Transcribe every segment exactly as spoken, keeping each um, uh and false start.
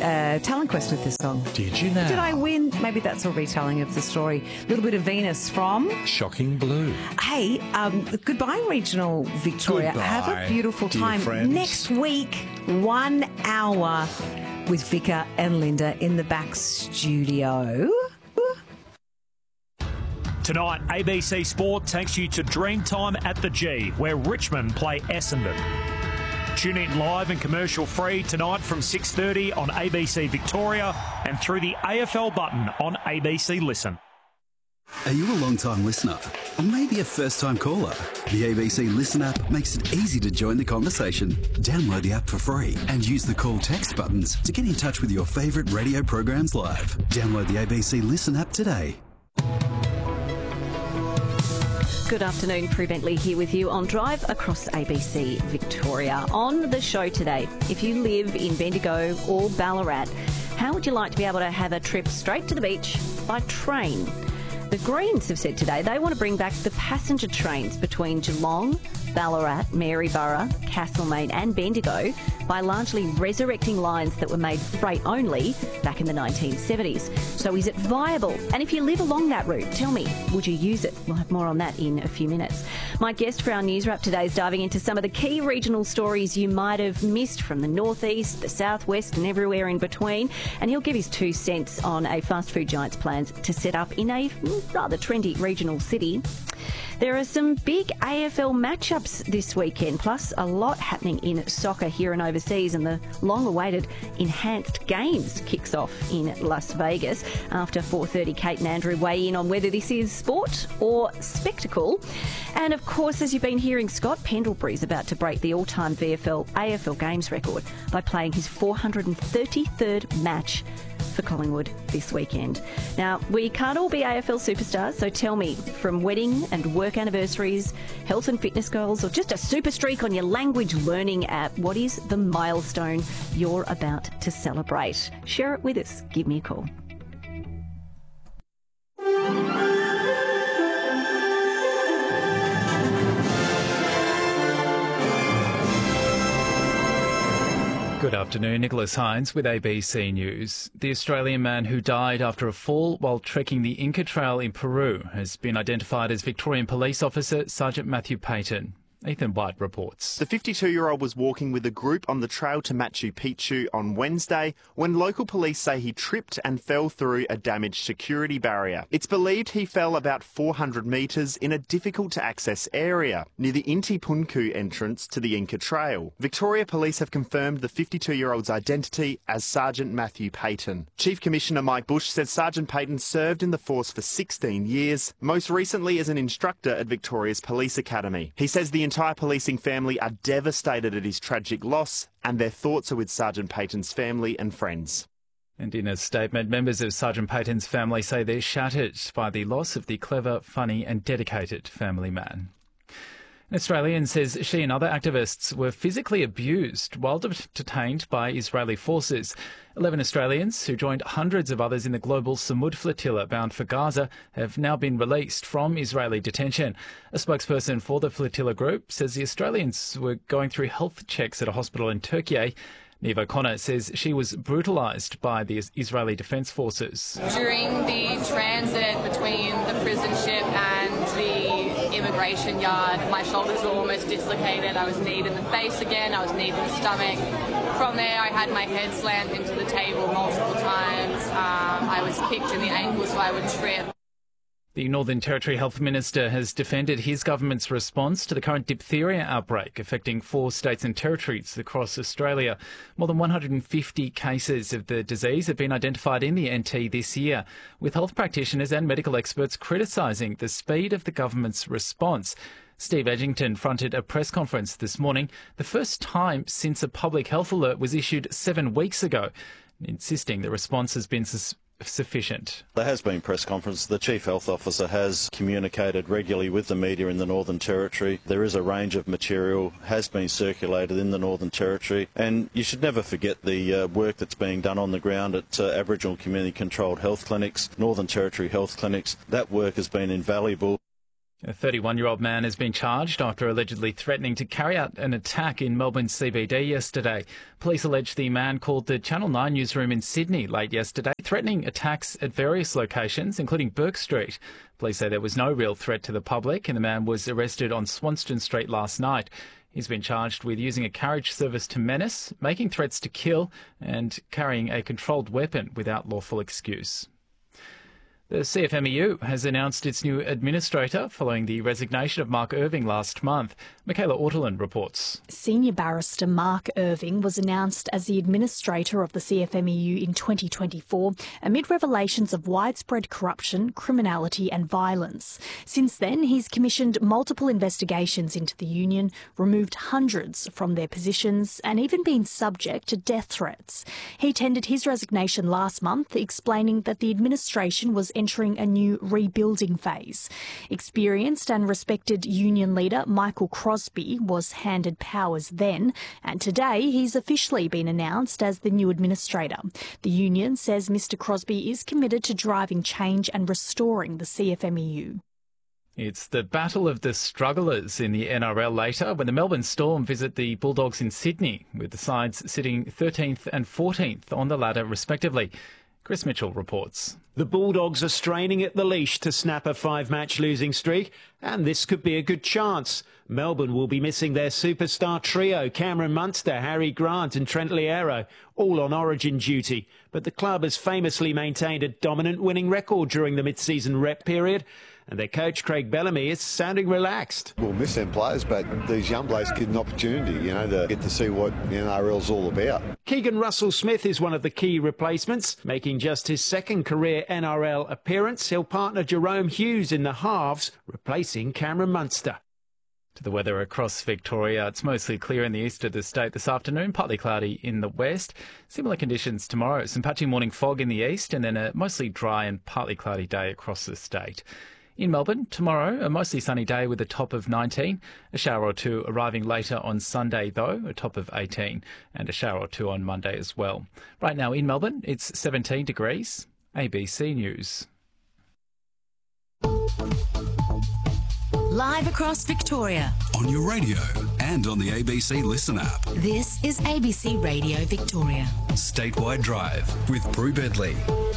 uh, talent quest with this song. Did you know? Did I win? Maybe that's a retelling of the story. A little bit of Venus from Shocking Blue. Hey, um, goodbye, regional Victoria. Goodbye, Have a beautiful dear time. friends. Next week, one hour with Vika and Linda in the back studio. Tonight, A B C Sport takes you to Dreamtime at the G, where Richmond play Essendon. Tune in live and commercial free tonight from six thirty on A B C Victoria and through the A F L button on A B C Listen. Are you a long-time listener? Or maybe a first-time caller? The A B C Listen app makes it easy to join the conversation. Download the app for free and use the call text buttons to get in touch with your favourite radio programs live. Download the A B C Listen app today. Good afternoon, Prue Bentley here with you on Drive across A B C Victoria. On the show today, if you live in Bendigo or Ballarat, how would you like to be able to have a trip straight to the beach by train? The Greens have said today they want to bring back the passenger trains between Geelong, Ballarat, Maryborough, Castlemaine and Bendigo by largely resurrecting lines that were made freight only back in the nineteen seventies. So is it viable? And if you live along that route, tell me, would you use it? We'll have more on that in a few minutes. My guest for our news wrap today is diving into some of the key regional stories you might have missed from the northeast, the southwest and everywhere in between. And he'll give his two cents on a fast food giant's plans to set up in a rather trendy regional city. There are some big A F L matchups this weekend, plus a lot happening in soccer here and overseas, and the long-awaited Enhanced Games kicks off in Las Vegas. After four thirty, Kate and Andrew weigh in on whether this is sport or spectacle. And of course, as you've been hearing, Scott Pendlebury is about to break the all-time V F L A F L Games record by playing his four hundred thirty-third match for Collingwood this weekend. Now, we can't all be A F L superstars, so tell me, from wedding and work anniversaries, health and fitness goals, or just a super streak on your language learning app, what is the milestone you're about to celebrate? Share it with us. Give me a call. Good afternoon, Nicholas Hines with A B C News. The Australian man who died after a fall while trekking the Inca Trail in Peru has been identified as Victorian Police Officer Sergeant Matthew Payton. Ethan White reports. The fifty-two-year-old was walking with a group on the trail to Machu Picchu on Wednesday when local police say he tripped and fell through a damaged security barrier. It's believed he fell about four hundred metres in a difficult-to-access area near the Inti Punku entrance to the Inca Trail. Victoria Police have confirmed the fifty-two-year-old's identity as Sergeant Matthew Payton. Chief Commissioner Mike Bush says Sergeant Payton served in the force for sixteen years, most recently as an instructor at Victoria's Police Academy. He says the entire policing family are devastated at his tragic loss, and their thoughts are with Sergeant Payton's family and friends. And in a statement, members of Sergeant Payton's family say they're shattered by the loss of the clever, funny and dedicated family man. An Australian says she and other activists were physically abused while detained by Israeli forces. Eleven Australians, who joined hundreds of others in the global Samud flotilla bound for Gaza, have now been released from Israeli detention. A spokesperson for the flotilla group says the Australians were going through health checks at a hospital in Turkey. Niamh O'Connor says she was brutalised by the Israeli Defence Forces. During the transit between the prison ship and the immigration yard, my shoulders were almost dislocated. I was kneed in the face again, I was kneed in the stomach. From there I had my head slammed into the table multiple times. Um, I was kicked in the ankle so I would trip. The Northern Territory Health Minister has defended his government's response to the current diphtheria outbreak affecting four states and territories across Australia. More than one hundred fifty cases of the disease have been identified in the N T this year, with health practitioners and medical experts criticising the speed of the government's response. Steve Edgington fronted a press conference this morning, the first time since a public health alert was issued seven weeks ago, insisting the response has been sus- sufficient. There has been press conference. The Chief Health Officer has communicated regularly with the media in the Northern Territory. There is a range of material has been circulated in the Northern Territory, and you should never forget the uh, work that's being done on the ground at uh, Aboriginal community controlled health clinics, Northern Territory health clinics. That work has been invaluable. A thirty-one-year-old man has been charged after allegedly threatening to carry out an attack in Melbourne C B D yesterday. Police allege the man called the Channel nine newsroom in Sydney late yesterday, threatening attacks at various locations, including Bourke Street. Police say there was no real threat to the public, and the man was arrested on Swanston Street last night. He's been charged with using a carriage service to menace, making threats to kill, and carrying a controlled weapon without lawful excuse. The C F M E U has announced its new administrator following the resignation of Mark Irving last month. Michaela Ortolin reports. Senior Barrister Mark Irving was announced as the administrator of the C F M E U in twenty twenty-four amid revelations of widespread corruption, criminality and violence. Since then, he's commissioned multiple investigations into the union, removed hundreds from their positions and even been subject to death threats. He tendered his resignation last month, explaining that the administration was entering a new rebuilding phase. Experienced and respected union leader Michael Crosby was handed powers then, and today he's officially been announced as the new administrator. The union says Mr Crosby is committed to driving change and restoring the C F M E U. It's the battle of the strugglers in the N R L later when the Melbourne Storm visit the Bulldogs in Sydney, with the sides sitting thirteenth and fourteenth on the ladder respectively. Chris Mitchell reports. The Bulldogs are straining at the leash to snap a five-match losing streak, and this could be a good chance. Melbourne will be missing their superstar trio, Cameron Munster, Harry Grant and Trent Loiero, all on Origin duty. But the club has famously maintained a dominant winning record during the mid-season rep period, and their coach Craig Bellamy is sounding relaxed. We'll miss them players, but these young players get an opportunity, you know, to get to see what the N R L's all about. Keegan Russell-Smith is one of the key replacements. Making just his second career N R L appearance, he'll partner Jerome Hughes in the halves, replacing Cameron Munster. To the weather across Victoria, it's mostly clear in the east of the state this afternoon, partly cloudy in the west. Similar conditions tomorrow, some patchy morning fog in the east and then a mostly dry and partly cloudy day across the state. In Melbourne, tomorrow, a mostly sunny day with a top of nineteen. A shower or two arriving later on Sunday, though, a top of eighteen. And a shower or two on Monday as well. Right now in Melbourne, it's seventeen degrees. A B C News. Live across Victoria. On your radio and on the A B C Listen app. This is A B C Radio Victoria. Statewide Drive with Prue Bentley.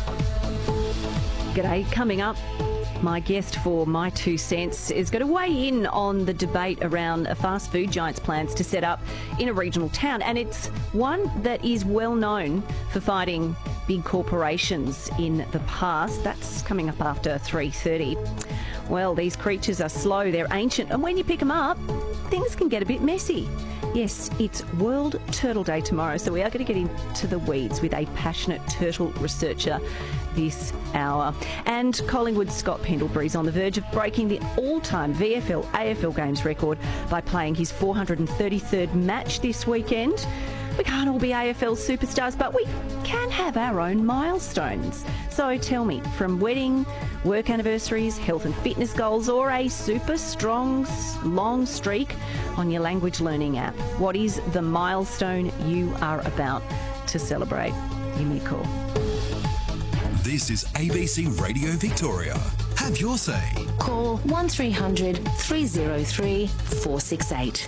G'day, coming up. My guest for My Two Cents is going to weigh in on the debate around a fast food giant's plans to set up in a regional town. And it's one that is well known for fighting big corporations in the past. That's coming up after three thirty. Well, these creatures are slow, they're ancient, and when you pick them up, things can get a bit messy. Yes, it's World Turtle Day tomorrow, so we are going to get into the weeds with a passionate turtle researcher this hour. And Collingwood's Scott Pendlebury's on the verge of breaking the all-time V F L A F L games record by playing his four hundred thirty-third match this weekend. We can't all be A F L superstars, but we can have our own milestones. So tell me, from wedding, work anniversaries, health and fitness goals, or a super strong, long streak on your language learning app, what is the milestone you are about to celebrate? Give me a call. This is A B C Radio Victoria. Have your say. Call one three hundred three oh three four six eight.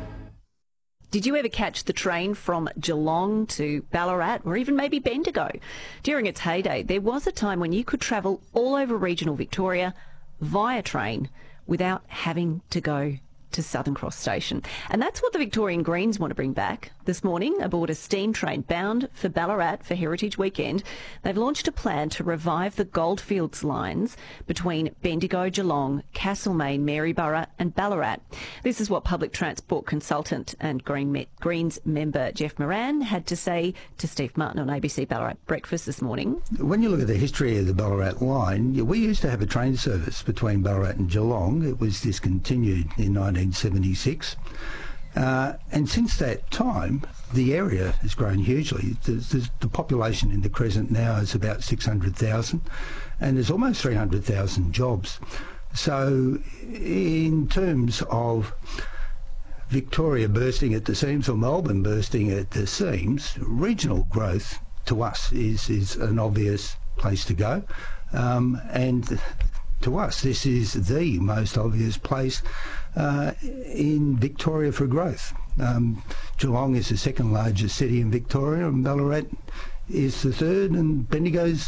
Did you ever catch the train from Geelong to Ballarat or even maybe Bendigo? During its heyday, there was a time when you could travel all over regional Victoria via train without having to go to Southern Cross Station. And that's what the Victorian Greens want to bring back. This morning, aboard a steam train bound for Ballarat for Heritage Weekend, they've launched a plan to revive the Goldfields lines between Bendigo, Geelong, Castlemaine, Maryborough and Ballarat. This is what public transport consultant and Green Greens member Jeff Moran had to say to Steve Martin on A B C Ballarat Breakfast this morning. When you look at the history of the Ballarat line, we used to have a train service between Ballarat and Geelong. It was discontinued in nineteen seventy-six. Uh, and since that time, the area has grown hugely. The, the, the population in the Crescent now is about six hundred thousand, and there's almost three hundred thousand jobs. So in terms of Victoria bursting at the seams or Melbourne bursting at the seams, regional growth to us is, is an obvious place to go. Um, and to us, this is the most obvious place uh, in Victoria for growth. Um, Geelong is the second largest city in Victoria, and Ballarat is the third, and Bendigo's